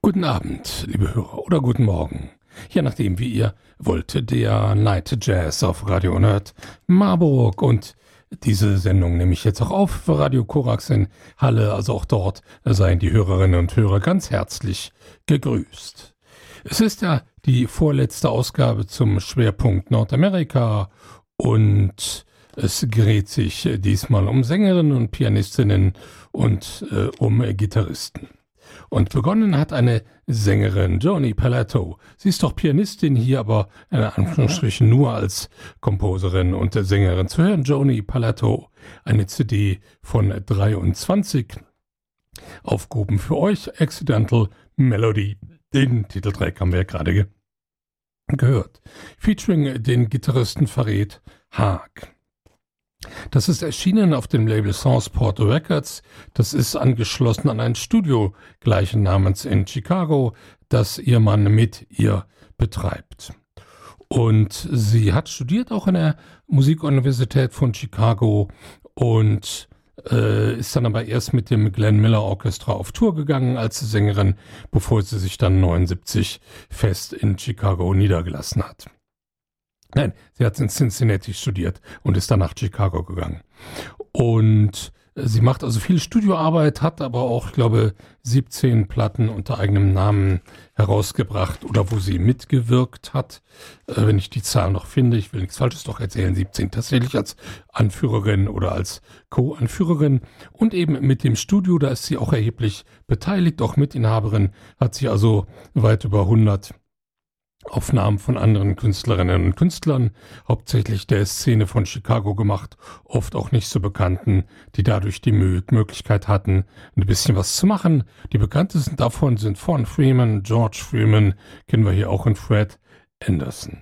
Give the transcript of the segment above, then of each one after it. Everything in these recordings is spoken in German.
Guten Abend, liebe Hörer, oder guten Morgen. Je nachdem, wie ihr wollt, der Night Jazz auf Radio Nerd Marburg. Und diese Sendung nehme ich jetzt auch auf für Radio Korax in Halle. Also auch dort seien die Hörerinnen und Hörer ganz herzlich gegrüßt. Es ist ja die vorletzte Ausgabe zum Schwerpunkt Nordamerika und es dreht sich diesmal um Sängerinnen und Pianistinnen und um Gitarristen. Und begonnen hat eine Sängerin, Joni Pilato. Sie ist doch Pianistin hier, aber in Anführungsstrichen nur als Komposerin und Sängerin zu hören. Joni Pilato, eine CD von 23 aufgehoben für euch. Accidental Melody, den Titeltrack haben wir ja gerade gehört. Featuring den Gitarristen Farid Haag. Das ist erschienen auf dem Label Sourceport Records. Das ist angeschlossen an ein Studio gleichen Namens in Chicago, das ihr Mann mit ihr betreibt. Und sie hat studiert auch an der Musikuniversität von Chicago und ist dann aber erst mit dem Glenn Miller Orchestra auf Tour gegangen als Sängerin, bevor sie sich dann 1979 fest in Chicago niedergelassen hat. Nein, sie hat in Cincinnati studiert und ist dann nach Chicago gegangen. Und sie macht also viel Studioarbeit, hat aber auch, ich glaube, 17 Platten unter eigenem Namen herausgebracht oder wo sie mitgewirkt hat. Wenn ich die Zahl noch finde, ich will nichts Falsches doch erzählen, 17 tatsächlich als Anführerin oder als Co-Anführerin. Und eben mit dem Studio, da ist sie auch erheblich beteiligt, auch Mitinhaberin, hat sie also weit über 100 Aufnahmen von anderen Künstlerinnen und Künstlern, hauptsächlich der Szene von Chicago gemacht, oft auch nicht so Bekannten, die dadurch die Möglichkeit hatten, ein bisschen was zu machen. Die bekanntesten davon sind Fawn Freeman, George Freeman, kennen wir hier auch, in Fred Anderson.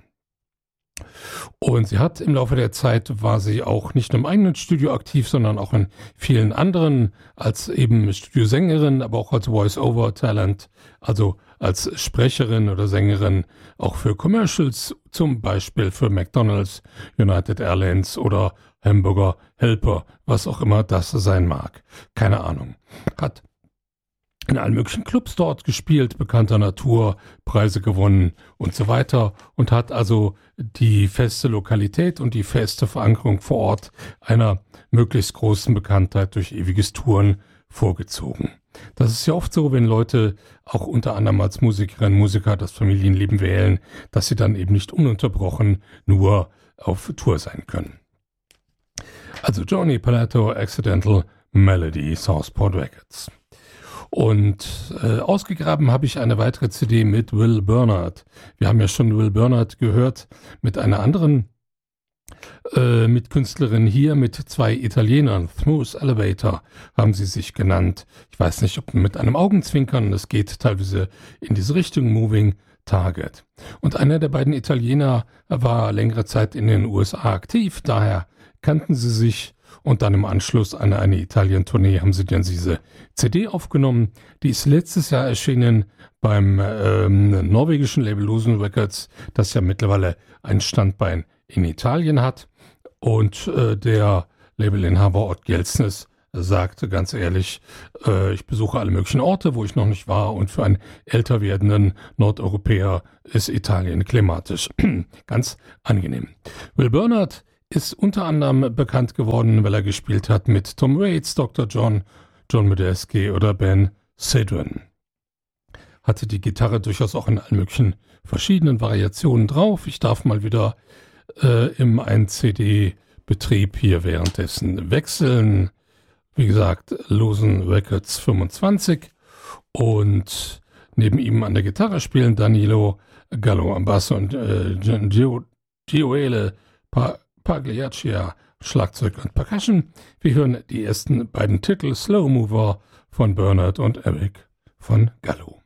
Und sie hat im Laufe der Zeit, war sie auch nicht nur im eigenen Studio aktiv, sondern auch in vielen anderen, als eben Studiosängerin, aber auch als Voice-Over-Talent, also als Sprecherin oder Sängerin, auch für Commercials, zum Beispiel für McDonald's, United Airlines oder Hamburger Helper, was auch immer das sein mag. Keine Ahnung. Hat in allen möglichen Clubs dort gespielt, bekannter Natur, Preise gewonnen und so weiter und hat also die feste Lokalität und die feste Verankerung vor Ort einer möglichst großen Bekanntheit durch ewiges Touren vorgezogen. Das ist ja oft so, wenn Leute auch unter anderem als Musikerinnen und Musiker das Familienleben wählen, dass sie dann eben nicht ununterbrochen nur auf Tour sein können. Also Joni Pilato, Accidental Melody, Sourceport Records. Und ausgegraben habe ich eine weitere CD mit Will Bernard. Wir haben ja schon Will Bernard gehört mit einer anderen Mitkünstlerin hier, mit zwei Italienern. Smooth Elevator haben sie sich genannt. Ich weiß nicht, ob mit einem Augenzwinkern, es geht teilweise in diese Richtung, Moving Target. Und einer der beiden Italiener war längere Zeit in den USA aktiv, daher kannten sie sich. Und dann im Anschluss an eine Italien-Tournee haben sie dann diese CD aufgenommen. Die ist letztes Jahr erschienen beim norwegischen Label Losen Records, das ja mittlerweile ein Standbein in Italien hat. Und der Labelinhaber Ott Gelsnes sagte ganz ehrlich, ich besuche alle möglichen Orte, wo ich noch nicht war. Und für einen älter werdenden Nordeuropäer ist Italien klimatisch ganz angenehm. Will Bernard ist unter anderem bekannt geworden, weil er gespielt hat mit Tom Waits, Dr. John, John Medeski oder Ben Sidran. Hatte die Gitarre durchaus auch in allen möglichen verschiedenen Variationen drauf. Ich darf mal wieder im 1-CD-Betrieb hier währenddessen wechseln. Wie gesagt, Losen Records 25 und neben ihm an der Gitarre spielen Danilo Gallo am Bass und Gioele Pagliaccia, Schlagzeug und Percussion. Wir hören die ersten beiden Titel, Slow Mover von Bernard und Eric von Gallo.